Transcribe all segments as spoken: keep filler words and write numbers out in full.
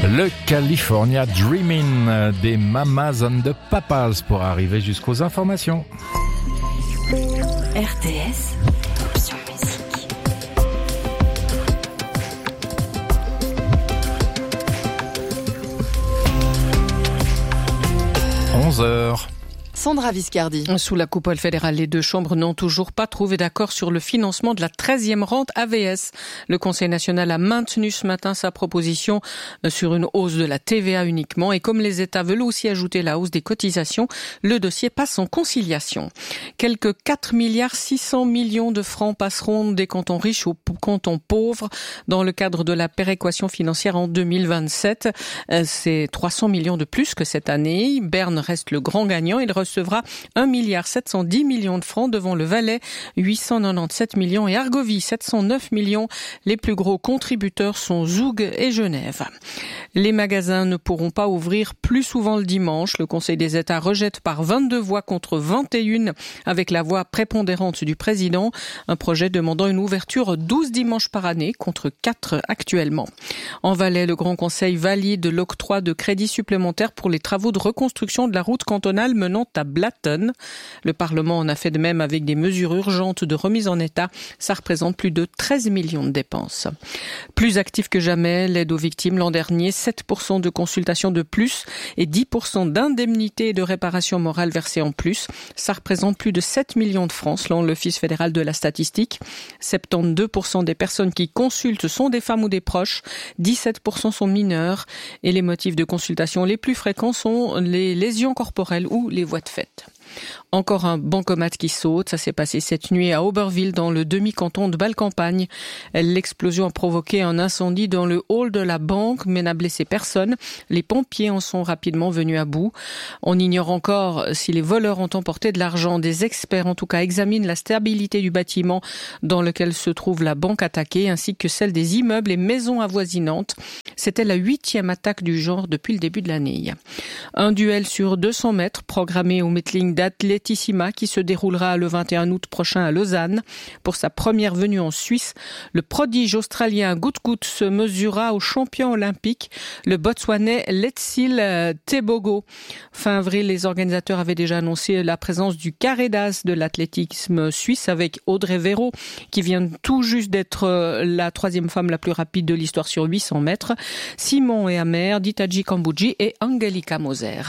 Le California Dreamin' des Mamas and the Papas pour arriver jusqu'aux informations. R T S, option musique. onze heures. Sandra Viscardi. Sous la coupole fédérale, les deux chambres n'ont toujours pas trouvé d'accord sur le financement de la treizième rente A V S. Le Conseil national a maintenu ce matin sa proposition sur une hausse de la T V A uniquement. Et comme les États veulent aussi ajouter la hausse des cotisations, le dossier passe en conciliation. Quelques quatre milliards six cents millions de francs passeront des cantons riches aux cantons pauvres dans le cadre de la péréquation financière en deux mille vingt-sept. C'est trois cents millions de plus que cette année. Berne reste le grand gagnant. Il recevra un milliard sept cent dix millions de francs devant le Valais, huit cent quatre-vingt-dix-sept millions et Argovie, sept cent neuf millions. Les plus gros contributeurs sont Zoug et Genève. Les magasins ne pourront pas ouvrir plus souvent le dimanche. Le Conseil des États rejette par vingt-deux voix contre vingt et une avec la voix prépondérante du président. Un projet demandant une ouverture douze dimanches par année contre quatre actuellement. En Valais, le Grand Conseil valide l'octroi de crédits supplémentaires pour les travaux de reconstruction de la route cantonale menant à Blatten. Le Parlement en a fait de même avec des mesures urgentes de remise en état. Ça représente plus de treize millions de dépenses. Plus actif que jamais, l'aide aux victimes l'an dernier, sept pour cent de consultations de plus et dix pour cent d'indemnités et de réparations morales versées en plus. Ça représente plus de sept millions de francs selon l'Office fédéral de la statistique. soixante-douze pour cent des personnes qui consultent sont des femmes ou des proches. dix-sept pour cent sont mineurs. Et les motifs de consultation les plus fréquents sont les lésions corporelles ou les voies de fait. Encore un bancomat qui saute, ça s'est passé cette nuit à Auberville dans le demi-canton de Bâle-Campagne. L'explosion a provoqué un incendie dans le hall de la banque mais n'a blessé personne. Les pompiers en sont rapidement venus à bout. On ignore encore si les voleurs ont emporté de l'argent. Des experts en tout cas examinent la stabilité du bâtiment dans lequel se trouve la banque attaquée ainsi que celle des immeubles et maisons avoisinantes. C'était la huitième attaque du genre depuis le début de l'année. Un duel sur deux cents mètres programmé au Meetling d'Atletissima qui se déroulera le vingt et un août prochain à Lausanne. Pour sa première venue en Suisse, le prodige australien Gut Gut se mesurera au champion olympique, le Botswanais Letsil Tebogo. Fin avril, les organisateurs avaient déjà annoncé la présence du carré d'as de l'athlétisme suisse avec Audrey Véro qui vient tout juste d'être la troisième femme la plus rapide de l'histoire sur huit cents mètres. Simon et Amer, Ditaji Kambouji et Angelika Moser.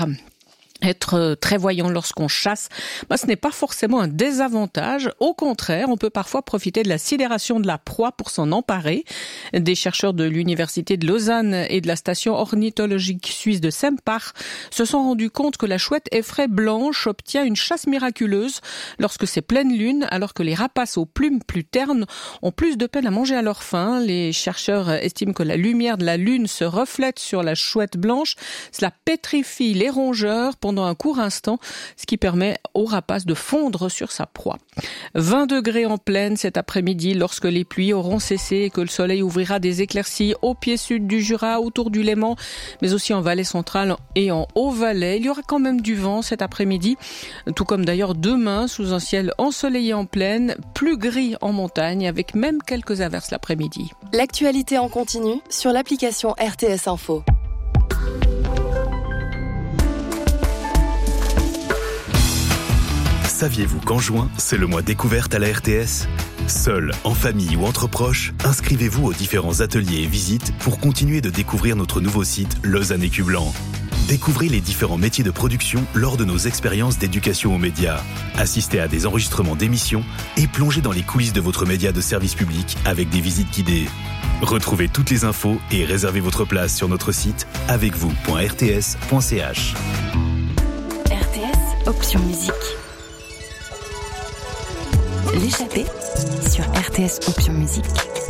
Être très voyant lorsqu'on chasse, bah, ce n'est pas forcément un désavantage. Au contraire, on peut parfois profiter de la sidération de la proie pour s'en emparer. Des chercheurs de l'Université de Lausanne et de la station ornithologique suisse de Sempach se sont rendus compte que la chouette effraie blanche obtient une chasse miraculeuse lorsque c'est pleine lune, alors que les rapaces aux plumes plus ternes ont plus de peine à manger à leur faim. Les chercheurs estiment que la lumière de la lune se reflète sur la chouette blanche. Cela pétrifie les rongeurs pendant un court instant, ce qui permet aux rapaces de fondre sur sa proie. vingt degrés en plaine cet après-midi lorsque les pluies auront cessé et que le soleil ouvrira des éclaircies au pied sud du Jura, autour du Léman, mais aussi en vallée centrale et en Haut-Valais. Il y aura quand même du vent cet après-midi, tout comme d'ailleurs demain, sous un ciel ensoleillé en plaine, plus gris en montagne, avec même quelques averses l'après-midi. L'actualité en continu sur l'application R T S Info. Saviez-vous qu'en juin, c'est le mois découverte à la R T S ? Seul, en famille ou entre proches, inscrivez-vous aux différents ateliers et visites pour continuer de découvrir notre nouveau site Lausanne Écu Blanc. Découvrez les différents métiers de production lors de nos expériences d'éducation aux médias. Assistez à des enregistrements d'émissions et plongez dans les coulisses de votre média de service public avec des visites guidées. Retrouvez toutes les infos et réservez votre place sur notre site avec vous point r t s point c h. R T S, option musique. L'échappée sur R T S Option Musique.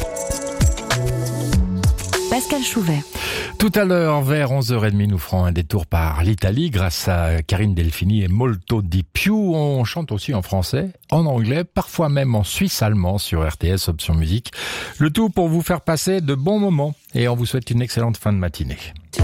Pascal Chouvet. Tout à l'heure, vers onze heures trente, nous ferons un détour par l'Italie grâce à Karine Delphini et Molto di Più. On chante aussi en français, en anglais, parfois même en suisse allemand sur R T S Option Musique. Le tout pour vous faire passer de bons moments et on vous souhaite une excellente fin de matinée.